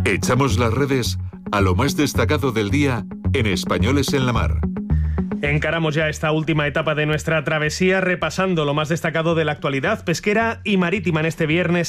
Echamos las redes a lo más destacado del día en Españoles en la Mar. Encaramos ya esta última etapa de nuestra travesía repasando lo más destacado de la actualidad pesquera y marítima en este viernes